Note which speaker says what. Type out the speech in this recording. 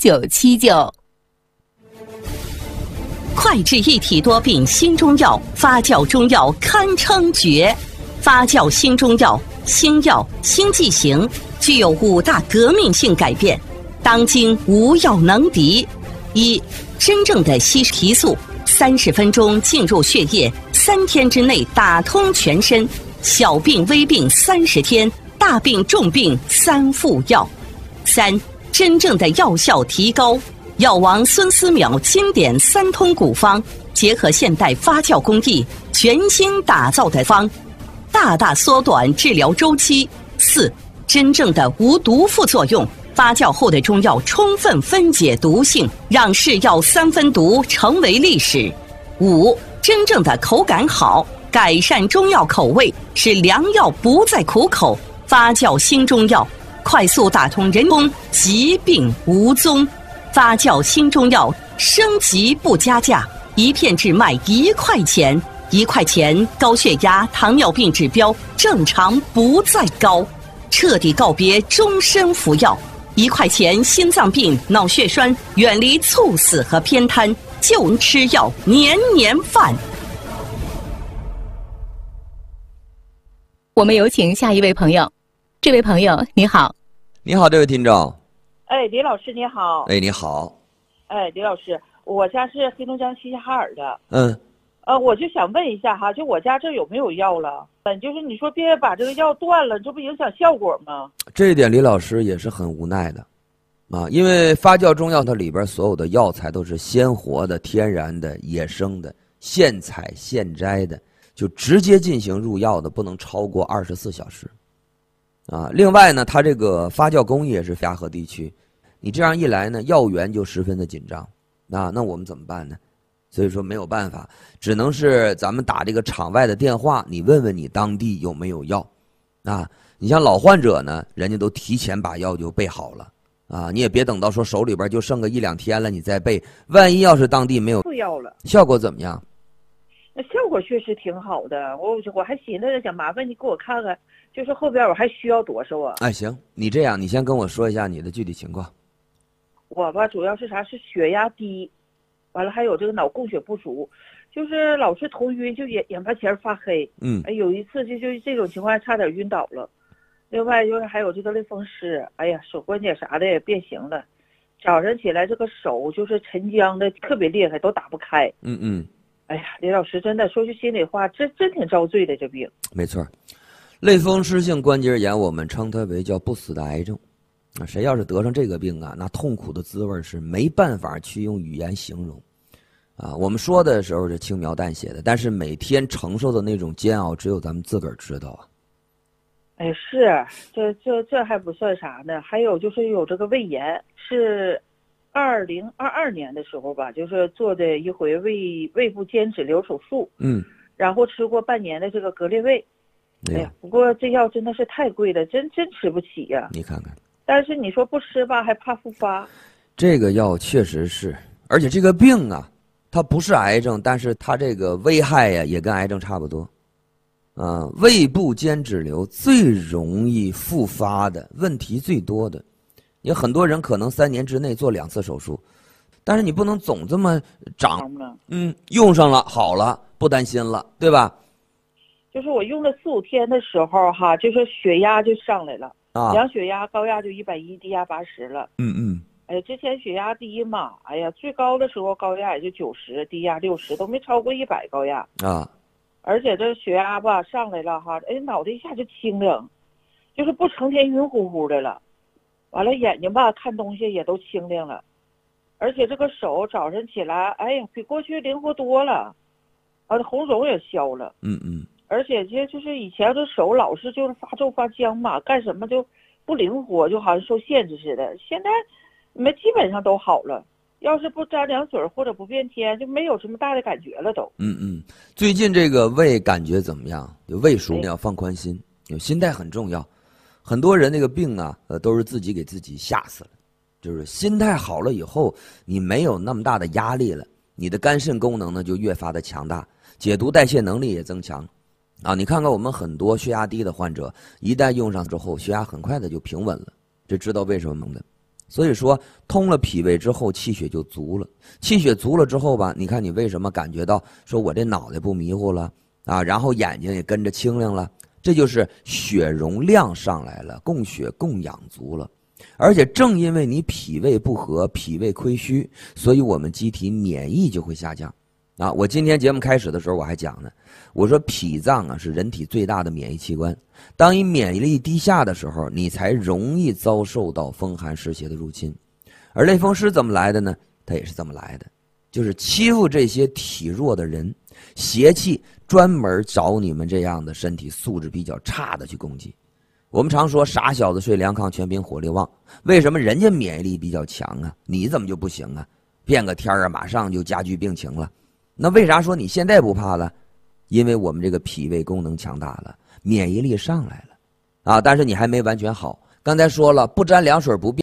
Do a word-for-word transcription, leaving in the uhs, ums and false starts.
Speaker 1: 九七九。
Speaker 2: 快治一体多病新中药，发酵中药堪称绝。发酵新中药，新药新剂型，具有五大革命性改变，当今无药能敌。一、真正的稀释提速，三十分钟进入血液，三天之内打通全身。小病微病三十天，大病重病三副药。三、真正的药效提高。药王孙思邈经典三通古方，结合现代发酵工艺，全新打造的方，大大缩短治疗周期。四、真正的无毒副作用，发酵后的中药充分分解毒性，让是药三分毒成为历史。五、真正的口感好，改善中药口味，使良药不再苦口。发酵新中药，快速打通人工，疾病无踪。发酵新中药，升级不加价，一片只卖一块钱，一块钱高血压、糖尿病指标正常不再高，彻底告别终身服药。一块钱心脏病、脑血栓，远离猝死和偏瘫，就吃药年年饭。
Speaker 1: 我们有请下一位朋友。这位朋友你好。
Speaker 3: 你好，这位听众。
Speaker 4: 哎，李老师你好。
Speaker 3: 哎，你好。
Speaker 4: 哎，李老师，我家是黑龙江齐齐哈尔的。
Speaker 3: 嗯。
Speaker 4: 呃，我就想问一下哈，就我家这有没有药了？嗯，就是你说别把这个药断了，这不影响效果吗？
Speaker 3: 这一点李老师也是很无奈的，啊，因为发酵中药它里边所有的药材都是鲜活的、天然的、野生的、现采现摘的，就直接进行入药的，不能超过二十四小时。啊，另外呢，它这个发酵工艺是沙河地区，你这样一来呢，药源就十分的紧张，那那我们怎么办呢？所以说没有办法，只能是咱们打这个场外的电话，你问问你当地有没有药，啊，你像老患者呢，人家都提前把药就备好了，啊，你也别等到说手里边就剩个一两天了，你再备，万一要是当地没有
Speaker 4: 药了，
Speaker 3: 效果怎么样？
Speaker 4: 那效果确实挺好的，我我还寻思着想麻烦你给我看看，就是后边我还需要多少啊？
Speaker 3: 哎，行，你这样，你先跟我说一下你的具体情况。
Speaker 4: 我吧，主要是啥？是血压低，完了还有这个脑供血不足，就是老是头晕，就眼眼巴前发黑。
Speaker 3: 嗯，
Speaker 4: 哎，有一次就就这种情况差点晕倒了。另外就是还有这个类风湿，哎呀，手关节啥的也变形了，早上起来这个手就是沉僵的特别厉害，都打不开。
Speaker 3: 嗯嗯。
Speaker 4: 哎呀，李老师，真的说句心里话，这真挺遭罪的这病。
Speaker 3: 没错，类风湿性关节炎，我们称它为叫不死的癌症。啊，谁要是得上这个病啊，那痛苦的滋味是没办法去用语言形容。啊，我们说的时候是轻描淡写的，但是每天承受的那种煎熬，只有咱们自个儿知道啊。
Speaker 4: 哎，是，这这这还不算啥呢，还有就是有这个胃炎，是二零二二年的时候吧，就是做的一回胃胃部间脂瘤手术。
Speaker 3: 嗯。
Speaker 4: 然后吃过半年的这个格列卫。哎呀，不过这药真的是太贵了，真真吃不起呀。
Speaker 3: 你看看。
Speaker 4: 但是你说不吃吧，还怕复发。
Speaker 3: 这个药确实是，而且这个病啊，它不是癌症，但是它这个危害呀，也跟癌症差不多。啊，胃部间脂瘤最容易复发的，问题最多的，有很多人可能三年之内做两次手术，但是你不能总这么长。嗯，用上了好了，不担心了，对吧？
Speaker 4: 就是我用了四五天的时候哈，就是血压就上来了。
Speaker 3: 啊，
Speaker 4: 量血压高压就一百一，低压八十了。
Speaker 3: 嗯嗯。
Speaker 4: 哎，之前血压低嘛，哎呀，最高的时候高压也就九十，低压六十，都没超过一百高压。
Speaker 3: 啊。
Speaker 4: 而且这血压吧上来了哈，哎，脑袋一下就清亮，就是不成天晕乎乎的了。完了眼睛吧看东西也都清亮了，而且这个手早上起来，哎呀，比过去灵活多了，啊，红肿也消了。
Speaker 3: 嗯嗯。
Speaker 4: 而且这就是以前这手老是就是发皱发僵嘛，干什么就不灵活，就好像受限制似的。现在你们基本上都好了，要是不沾凉水或者不变天，就没有什么大的感觉了都。
Speaker 3: 嗯嗯，最近这个胃感觉怎么样？有胃舒要放宽心，有心态很重要。很多人那个病啊，呃，都是自己给自己吓死了。就是心态好了以后，你没有那么大的压力了，你的肝肾功能呢就越发的强大，解毒代谢能力也增强。啊，你看看我们很多血压低的患者，一旦用上之后，血压很快的就平稳了，这知道为什么的？ 所以说通了脾胃之后，气血就足了。气血足了之后吧，你看你为什么感觉到说我这脑袋不迷糊了啊，然后眼睛也跟着清亮了，这就是血容量上来了，供血供氧足了。而且正因为你脾胃不和，脾胃亏虚，所以我们机体免疫就会下降。啊，我今天节目开始的时候我还讲呢，我说脾脏啊是人体最大的免疫器官，当你免疫力低下的时候，你才容易遭受到风寒湿邪的入侵。而类风湿怎么来的呢？它也是这么来的，就是欺负这些体弱的人，邪气专门找你们这样的身体素质比较差的去攻击。我们常说傻小子睡凉炕，全凭火力旺，为什么人家免疫力比较强啊？你怎么就不行啊？变个天啊，马上就加剧病情了。那为啥说你现在不怕了？因为我们这个脾胃功能强大了，免疫力上来了啊！但是你还没完全好。刚才说了，不沾凉水不变。